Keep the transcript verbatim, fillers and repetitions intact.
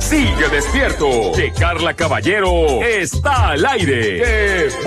sigue despierto, que Carla Caballero está al aire. ¡Qué